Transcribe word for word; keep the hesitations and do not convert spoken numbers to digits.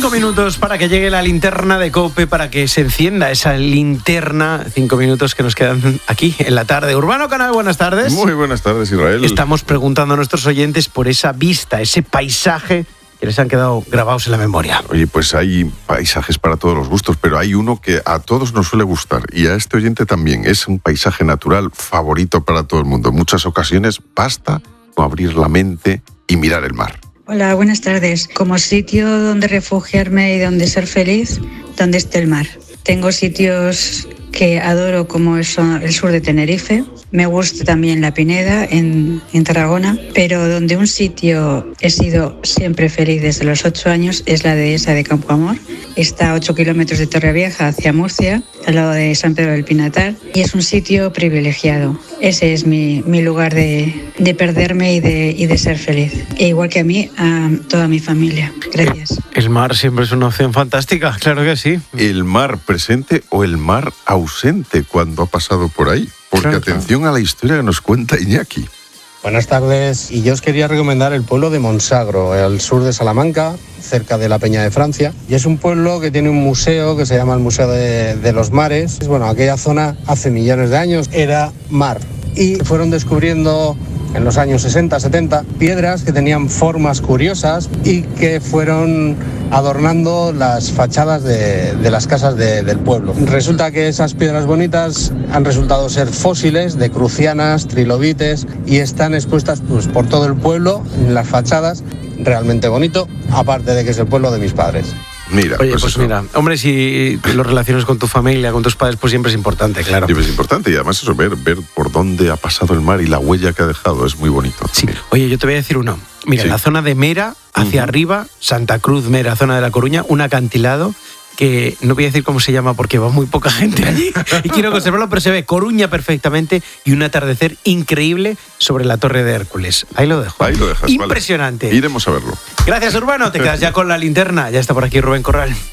Cinco minutos para que llegue la linterna de COPE, para que se encienda esa linterna. Cinco minutos que nos quedan aquí en la tarde. Urbano Canal, buenas tardes. Muy buenas tardes, Israel. Estamos preguntando a nuestros oyentes por esa vista, ese paisaje que les han quedado grabados en la memoria. Oye, pues hay paisajes para todos los gustos, pero hay uno que a todos nos suele gustar y a este oyente también. Es un paisaje natural favorito para todo el mundo. En muchas ocasiones basta con abrir la mente y mirar el mar. Hola, buenas tardes. Como sitio donde refugiarme y donde ser feliz, donde esté el mar. Tengo sitios que adoro como el sur de Tenerife. Me gusta también La Pineda en, en Tarragona, pero donde un sitio he sido siempre feliz desde los ocho años es la dehesa de Campo Amor. Está a ocho kilómetros de Torrevieja hacia Murcia, al lado de San Pedro del Pinatar, y es un sitio privilegiado. Ese es mi, mi lugar de, de perderme y de, y de ser feliz. E igual que a mí, a toda mi familia. Gracias. El mar siempre es una opción fantástica, claro que sí. El mar presente o el mar ausente cuando ha pasado por ahí. Porque claro, atención a la historia que nos cuenta Iñaki. Buenas tardes, y yo os quería recomendar el pueblo de Monsagro, al sur de Salamanca, cerca de la Peña de Francia. Y es un pueblo que tiene un museo que se llama el Museo de, de los Mares. Bueno, aquella zona hace millones de años era mar. Y fueron descubriendo en los años sesenta, setenta, piedras que tenían formas curiosas y que fueron adornando las fachadas de, de las casas de, del pueblo. Resulta que esas piedras bonitas han resultado ser fósiles de crucianas, trilobites, y están expuestas pues, por todo el pueblo en las fachadas. Realmente bonito, aparte de que es el pueblo de mis padres. Mira, Oye, pues, pues eso. mira, hombre, si lo relacionas con tu familia, con tus padres, pues siempre es importante, claro. Siempre es importante, y además eso, ver, ver por dónde ha pasado el mar y la huella que ha dejado es muy bonito. Sí. Oye, yo te voy a decir uno. Mira, sí. En la zona de Mera, hacia uh-huh. arriba, Santa Cruz, Mera, zona de La Coruña, un acantilado que no voy a decir cómo se llama porque va muy poca gente allí y quiero conservarlo, pero se ve Coruña perfectamente y un atardecer increíble sobre la Torre de Hércules. Ahí lo dejo. Ahí lo dejas. Impresionante. Vale. Iremos a verlo. Gracias, Urbano. Te quedas ya con la linterna. Ya está por aquí Rubén Corral.